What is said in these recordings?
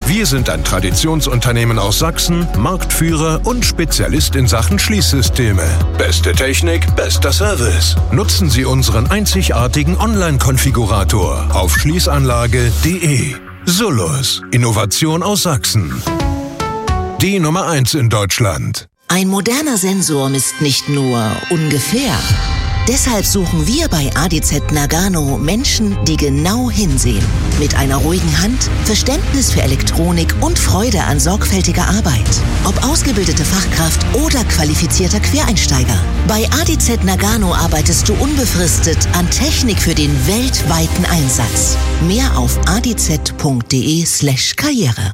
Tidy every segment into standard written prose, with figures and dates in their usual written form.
Wir sind ein Traditionsunternehmen aus Sachsen, Marktführer und Spezialist in Sachen Schließsysteme. Beste Technik, bester Service. Nutzen Sie unseren einzigartigen Online-Konfigurator auf schließanlage.de. Solus, Innovation aus Sachsen. Die Nummer 1 in Deutschland. Ein moderner Sensor misst nicht nur ungefähr. Deshalb suchen wir bei ADZ Nagano Menschen, die genau hinsehen. Mit einer ruhigen Hand, Verständnis für Elektronik und Freude an sorgfältiger Arbeit. Ob ausgebildete Fachkraft oder qualifizierter Quereinsteiger. Bei ADZ Nagano arbeitest du unbefristet an Technik für den weltweiten Einsatz. Mehr auf adz.de/Karriere.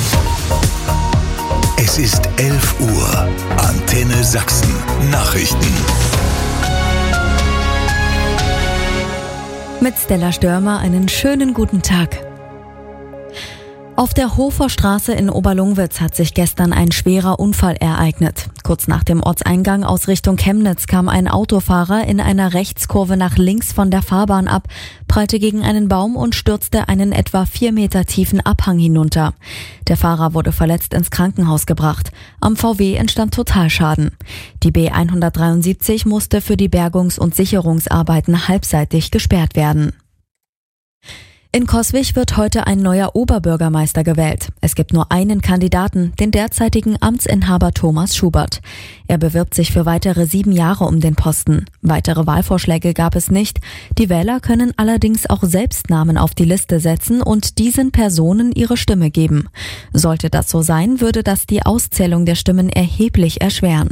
Es ist 11 Uhr. Antenne Sachsen. Nachrichten. Mit Stella Störmer einen schönen guten Tag. Auf der Hofer Straße in Oberlungwitz hat sich gestern ein schwerer Unfall ereignet. Kurz nach dem Ortseingang aus Richtung Chemnitz kam ein Autofahrer in einer Rechtskurve nach links von der Fahrbahn ab, prallte gegen einen Baum und stürzte einen etwa 4 Meter tiefen Abhang hinunter. Der Fahrer wurde verletzt ins Krankenhaus gebracht. Am VW entstand Totalschaden. Die B173 musste für die Bergungs- und Sicherungsarbeiten halbseitig gesperrt werden. In Coswig wird heute ein neuer Oberbürgermeister gewählt. Es gibt nur einen Kandidaten, den derzeitigen Amtsinhaber Thomas Schubert. Er bewirbt sich für weitere 7 Jahre um den Posten. Weitere Wahlvorschläge gab es nicht. Die Wähler können allerdings auch selbst Namen auf die Liste setzen und diesen Personen ihre Stimme geben. Sollte das so sein, würde das die Auszählung der Stimmen erheblich erschweren.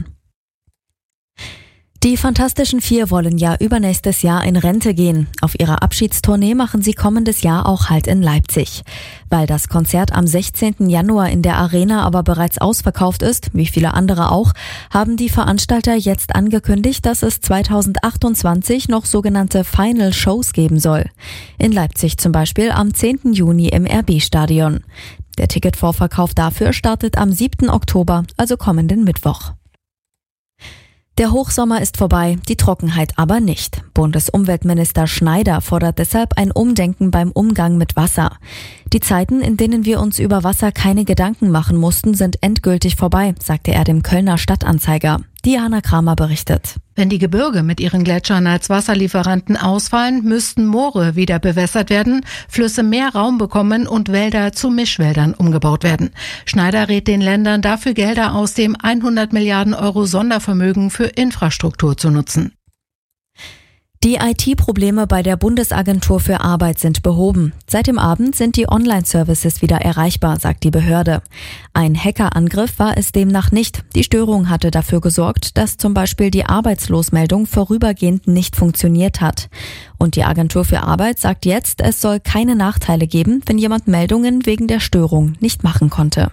Die Fantastischen Vier wollen ja übernächstes Jahr in Rente gehen. Auf ihrer Abschiedstournee machen sie kommendes Jahr auch Halt in Leipzig. Weil das Konzert am 16. Januar in der Arena aber bereits ausverkauft ist, wie viele andere auch, haben die Veranstalter jetzt angekündigt, dass es 2028 noch sogenannte Final Shows geben soll. In Leipzig zum Beispiel am 10. Juni im RB-Stadion. Der Ticketvorverkauf dafür startet am 7. Oktober, also kommenden Mittwoch. Der Hochsommer ist vorbei, die Trockenheit aber nicht. Bundesumweltminister Schneider fordert deshalb ein Umdenken beim Umgang mit Wasser. Die Zeiten, in denen wir uns über Wasser keine Gedanken machen mussten, sind endgültig vorbei, sagte er dem Kölner Stadtanzeiger. Diana Kramer berichtet. Wenn die Gebirge mit ihren Gletschern als Wasserlieferanten ausfallen, müssten Moore wieder bewässert werden, Flüsse mehr Raum bekommen und Wälder zu Mischwäldern umgebaut werden. Schneider rät den Ländern dafür, Gelder aus dem 100 Milliarden Euro Sondervermögen für Infrastruktur zu nutzen. Die IT-Probleme bei der Bundesagentur für Arbeit sind behoben. Seit dem Abend sind die Online-Services wieder erreichbar, sagt die Behörde. Ein Hackerangriff war es demnach nicht. Die Störung hatte dafür gesorgt, dass zum Beispiel die Arbeitslosmeldung vorübergehend nicht funktioniert hat. Und die Agentur für Arbeit sagt jetzt, es soll keine Nachteile geben, wenn jemand Meldungen wegen der Störung nicht machen konnte.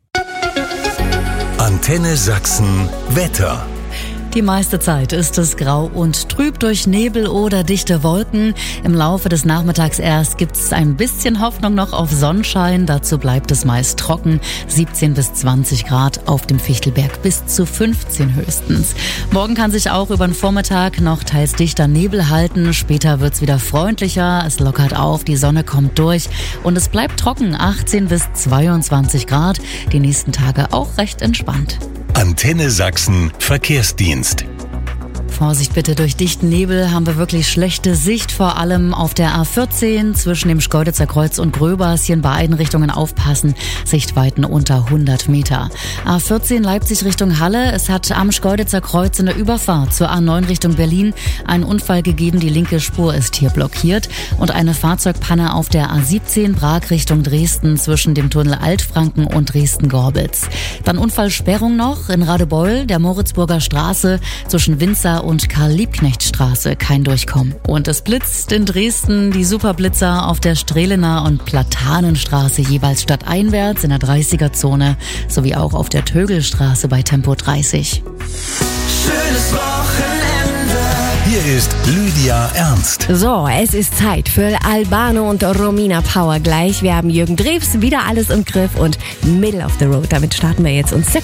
Antenne Sachsen Wetter. Die meiste Zeit ist es grau und trüb durch Nebel oder dichte Wolken. Im Laufe des Nachmittags erst gibt es ein bisschen Hoffnung noch auf Sonnenschein. Dazu bleibt es meist trocken. 17 bis 20 Grad auf dem Fichtelberg, bis zu 15 höchstens. Morgen kann sich auch über den Vormittag noch teils dichter Nebel halten. Später wird's wieder freundlicher. Es lockert auf, die Sonne kommt durch und es bleibt trocken. 18 bis 22 Grad. Die nächsten Tage auch recht entspannt. Antenne Sachsen Verkehrsdienst. Vorsicht bitte, durch dichten Nebel haben wir wirklich schlechte Sicht, vor allem auf der A14 zwischen dem Schkeuditzer Kreuz und Gröbers. Hier in beiden Richtungen aufpassen, Sichtweiten unter 100 Meter. A14 Leipzig Richtung Halle, es hat am Schkeuditzer Kreuz in der Überfahrt zur A9 Richtung Berlin einen Unfall gegeben, die linke Spur ist hier blockiert und eine Fahrzeugpanne auf der A17 Prag Richtung Dresden zwischen dem Tunnel Altfranken und Dresden-Gorbitz. Dann Unfallsperrung noch in Radebeul, der Moritzburger Straße zwischen Winzer und Karl-Liebknecht-Straße, kein Durchkommen. Und es blitzt in Dresden, die Superblitzer auf der Strehlener und Platanenstraße jeweils stadteinwärts in der 30er-Zone sowie auch auf der Tögelstraße bei Tempo 30. Schönes Wochenende. Hier ist Lydia Ernst. So, es ist Zeit für Albano und Romina Power gleich. Wir haben Jürgen Drews, wieder alles im Griff und Middle of the Road. Damit starten wir jetzt um 6